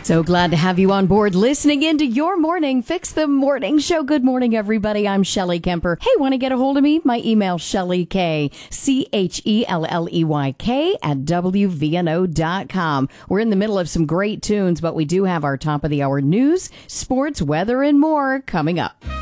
So glad to have you on board listening into your morning Fix the Morning Show. Good morning, everybody. I'm Shelley Kemper. Hey, want to get a hold of me? My email, ShelleyK, CHELLEYK at WVNO.com. We're in the middle of some great tunes, but we do have our top of the hour news, sports, weather, and more coming up.